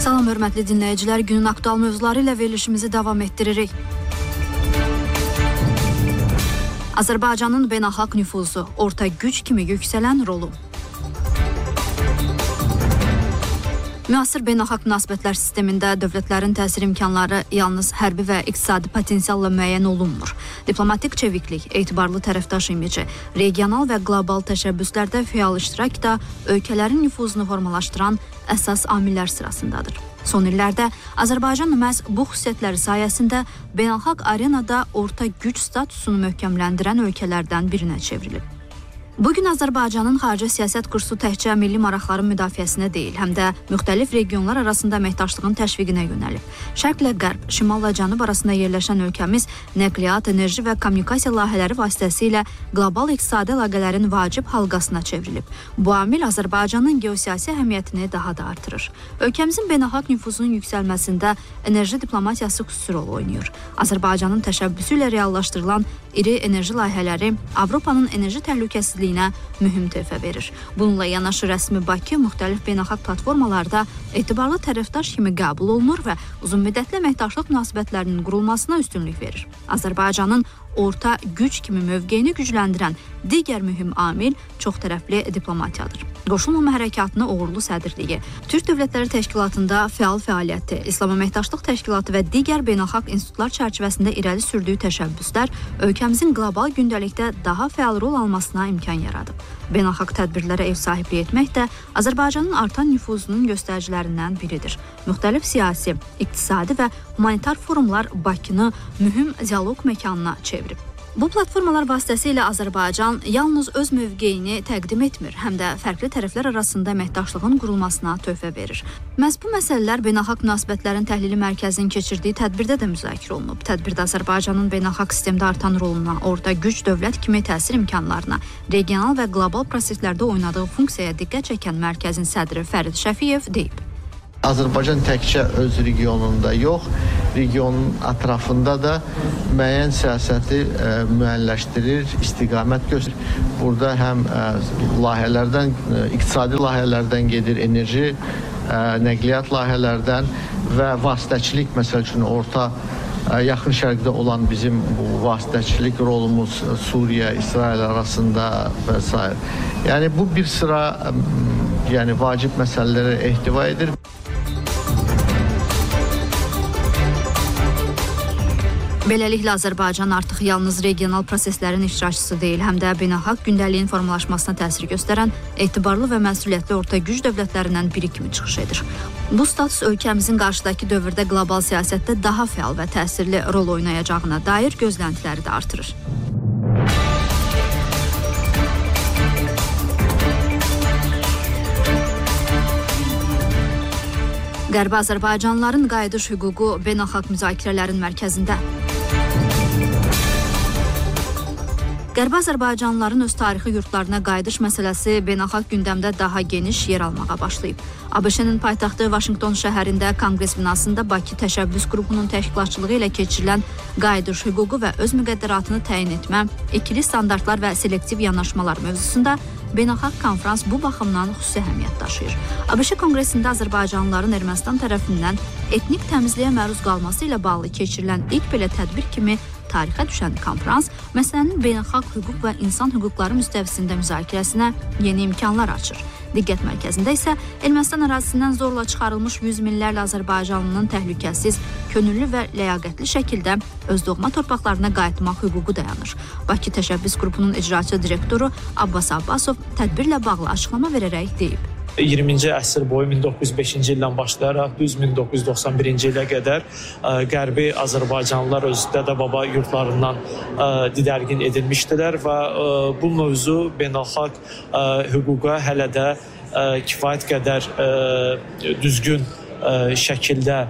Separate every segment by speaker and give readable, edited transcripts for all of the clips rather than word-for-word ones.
Speaker 1: Salam hörmətli dinləyicilər, günün aktual mövzuları ilə verilişimizi davam etdiririk. Azərbaycanın beynəlxalq nüfuzu, orta güc kimi yüksələn rolu. Müasir beynəlxalq münasibətlər sistemində dövlətlərin təsir imkanları yalnız hərbi və iqtisadi potensialla müəyyən olunmur. Diplomatik çeviklik, etibarlı tərəfdaş imici, regional və qlobal təşəbbüslərdə fəal iştirak da ölkələrin nüfuzunu formalaşdıran əsas amillər sırasındadır. Son illərdə Azərbaycan məhz bu xüsusiyyətləri sayəsində beynəlxalq arenada orta güc statusunu möhkəmləndirən ölkələrdən birinə çevrilib. Bugün Azərbaycanın xarici siyasət kursu təkcə milli maraqların müdafiəsinə deyil, həm də müxtəlif regionlar arasında əməkdaşlığın təşviqinə yönəlib. Şərqlə qərb, şimal və cənub arasında yerləşən ölkəmiz nəqliyyat, enerji və kommunikasiya layihələri vasitəsilə qlobal iqtisadi əlaqələrin vacib halqasına çevrilib. Bu amil Azərbaycanın geosiyasi əhəmiyyətini daha da artırır. Ölkəmizin beynəlxalq nüfuzunun yüksəlməsində enerji diplomatiyası xüsusi rol oynayır. Azərbaycanın təşəbbüsü ilə reallaşdırılan iri enerji layihələri Avropanın enerji təhlükəsizliyinə mühüm töhfə verir. Bununla yanaşı rəsmi Bakı müxtəlif beynəlxalq platformalarda etibarlı tərəfdaş kimi qəbul olunur və uzunmüddətli əməkdaşlıq münasibətlərinin qurulmasına üstünlük verir. Azərbaycanın orta güc kimi mövqeyini gücləndirən digər mühüm amil çoxtərəfli diplomatiyadır. Qoşulmama hərəkatının uğurlu sədrliyi, Türk Dövlətləri Təşkilatında fəal fəaliyyəti, İslam Əməkdaşlıq Təşkilatı və digər beynəlxalq institutlar çərçivəsində irəli sürdüyü təşəbbüslər ölkəmizin qlobal gündəlikdə daha fəal rol almasına imkan yaradıb. Beynəlxalq tədbirlərə ev sahibliyi etmək də Azərbaycanın artan nüfuzunun göstəricilərindən biridir. Müxtəlif siyasi, iqtisadi və humanitar forumlar Bakını mühüm dialoq məkanına çevirib. Bu platformalar vasitəsilə Azərbaycan yalnız öz mövqeyini təqdim etmir, həm də fərqli tərəflər arasında əməkdaşlığın qurulmasına töhfə verir. Məhz bu məsələlər Beynəlxalq Münasibətlərin Təhlili Mərkəzinin keçirdiyi tədbirdə də müzakirə olunub. Tədbirdə Azərbaycanın beynəlxalq sistemdə artan roluna, orta güc dövlət kimi təsir imkanlarına, regional və qlobal proseslərdə oynadığı funksiyaya diqqət çəkən mərkəzin sədri Fərid Şəfiyev deyib.
Speaker 2: Azərbaycan təkcə öz regionunda yox, regionun ətrafında da müəyyən siyasəti müəyyənləşdirir, istiqamət göstərir. Burada həm layihələrdən, iqtisadi layihələrdən gedir, enerji, nəqliyyat layihələrdən və vasitəçilik, məsəl üçün orta yaxın şərqdə olan bizim bu vasitəçilik rolumuz Suriya, İsrail arasında və s. Yəni bu bir sıra vacib məsələləri ehtiva edir.
Speaker 1: Beləliklə, Azərbaycan artıq yalnız regional proseslərin iştirakçısı deyil, həm də beynəlxalq gündəliyin formalaşmasına təsir göstərən etibarlı və məsuliyyətli orta güc dövlətlərindən biri kimi çıxış edir. Bu status ölkəmizin qarşıdakı dövrdə qlobal siyasətdə daha fəal və təsirli rol oynayacağına dair gözləntiləri də artırır. Qərbi Azərbaycanlıların qayıdış hüququ beynəlxalq müzakirələrin mərkəzində. Qərbi Azərbaycanlıların öz tarixi yurtlarına qayıdış məsələsi beynəlxalq gündəmdə daha geniş yer almağa başlayıb. ABŞ-nin paytaxtı Vaşinqton şəhərində Konqres binasında Bakı təşəbbüs qrupunun təşkilatçılığı ilə keçirilən qayıdış hüququ və öz müqəddəratını təyin etmə, ikili standartlar və selektiv yanaşmalar mövzusunda beynəlxalq konfrans bu baxımdan xüsusi əhəmiyyət daşıyır. ABŞ Konqresində Azərbaycanlıların Ermənistan tərəfindən etnik təmizliyə məruz qalması ilə bağlı keçirilən ilk belə tədbir kimi tarixə düşən konfrans məsələnin beynəlxalq hüquq və insan hüquqları müstəvisində müzakirəsinə yeni imkanlar açır. Diqqət mərkəzində isə Ermənistan ərazisindən zorla çıxarılmış yüz minlərlə Azərbaycanlının təhlükəsiz, könüllü və ləyaqətli şəkildə öz doğma torpaqlarına qayıtmaq hüququ dayanır. Bakı təşəbbüs qrupunun icraçı direktoru Abbas Abbasov tədbirlə bağlı açıqlama verərək deyib.
Speaker 3: 20-ci əsr boyu 1905-ci ildən başlayaraq düz 1991-ci ilə qədər Qərbi Azərbaycanlılar öz dədə-baba yurtlarından didərgin edilmişdilər və bu mövzu beynəlxalq hüquqa hələ də kifayət qədər düzgün şəkildə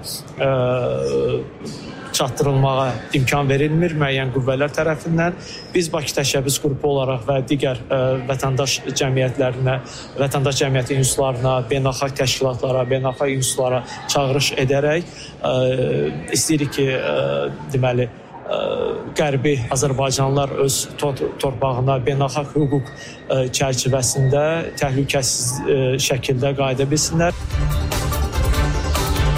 Speaker 3: çatdırılmağa imkan verilmir müəyyən qüvvələr tərəfindən. Biz Bakı təşəbbüs qrupu olaraq və digər vətəndaş cəmiyyətlərinə, vətəndaş cəmiyyəti institutlarına, beynəlxalq təşkilatlara, beynəlxalq institutlara çağırış edərək istəyirik ki, deməli, Qərbi Azərbaycanlılar öz torpağına beynəlxalq hüquq çərçivəsində təhlükəsiz şəkildə qayıda bilsinlər.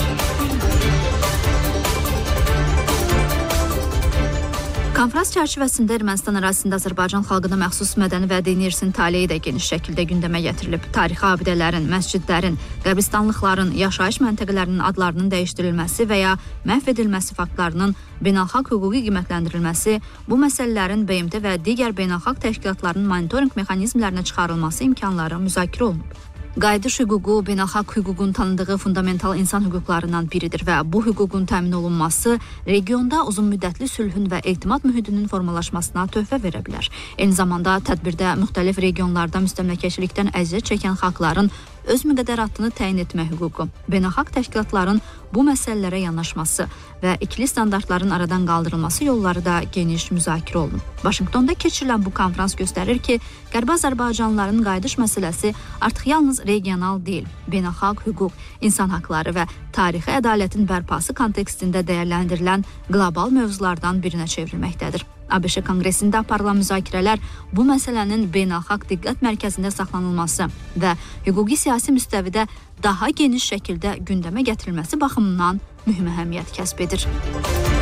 Speaker 1: Konfrans çərçivəsində Ermənistan ərazisində Azərbaycan xalqına məxsus mədəni və dini irsin taleyi də geniş şəkildə gündəmə gətirilib. Tarixi abidələrin, məscidlərin, qəbristanlıqların, yaşayış məntəqələrinin adlarının dəyişdirilməsi və ya məhv edilməsi faktlarının beynəlxalq hüquqi qiymətləndirilməsi, bu məsələlərin BMT və digər beynəlxalq təşkilatlarının monitorinq mexanizmlərinə çıxarılması imkanları müzakirə olunub. Qayıdış hüququ beynəlxalq hüququn tanıdığı fundamental insan hüquqlarından biridir və bu hüququn təmin olunması regionda uzunmüddətli sülhün və etimad mühitinin formalaşmasına töhfə verə bilər. Eyni zamanda tədbirdə müxtəlif regionlarda müstəmləkəçilikdən əziyyət çəkən xalqların öz müqəddəratını təyin etmə hüququ, beynəlxalq təşkilatların bu məsələlərə yanaşması və ikili standartların aradan qaldırılması yolları da geniş müzakirə olunub. Vaşinqtonda keçirilən bu konfrans göstərir ki, Qərbi Azərbaycanlıların qayıdış məsələsi artıq yalnız regional deyil, beynəlxalq hüquq, insan haqları və tarixi ədalətin bərpası kontekstində dəyərləndirilən qlobal mövzulardan birinə çevrilməkdədir. ABŞ Konqresində aparılan müzakirələr bu məsələnin beynəlxalq diqqət mərkəzində saxlanılması və hüquqi siyasi müstəvidə daha geniş şəkildə gündəmə gətirilməsi baxımından mühüm əhəmiyyət kəsb edir.